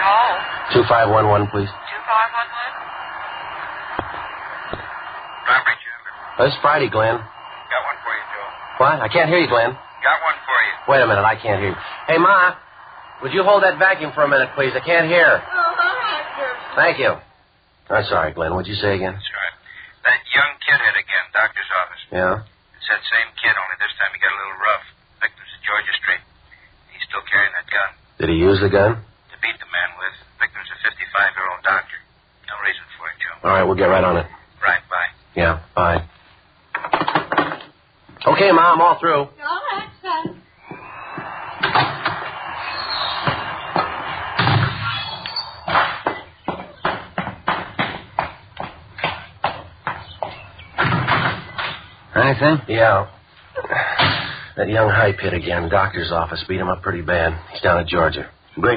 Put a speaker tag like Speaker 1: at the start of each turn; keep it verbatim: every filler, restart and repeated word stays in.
Speaker 1: Hello?
Speaker 2: two five one one, please.
Speaker 1: two five one one?
Speaker 3: Robert Chandler.
Speaker 2: Oh, it's Friday, Glenn.
Speaker 3: Got one for you, Joe.
Speaker 2: What? I can't hear you, Glenn.
Speaker 3: Got one for you.
Speaker 2: Wait a minute, I can't hear you. Hey, Ma, would you hold that vacuum for a minute, please? I can't hear.
Speaker 1: Oh, all right, sir.
Speaker 2: Thank you. I'm sorry, Glenn. What'd you say again?
Speaker 3: That's right. That young kid hit again, doctor's office.
Speaker 2: Yeah?
Speaker 3: It's that same kid, only this time he got a little rough. Victim's at Georgia Street. He's still carrying that gun.
Speaker 2: Did he use the gun?
Speaker 3: To beat the man with. Victim's a fifty-five-year-old doctor. No reason for it, Joe.
Speaker 2: All right, we'll get right on it.
Speaker 3: Right, bye.
Speaker 2: Yeah, bye. Okay, Ma, I'm all through.
Speaker 1: All right, son.
Speaker 4: Anything?
Speaker 2: Yeah. That young hype hit again. Doctor's office beat him up pretty bad. He's down at Georgia.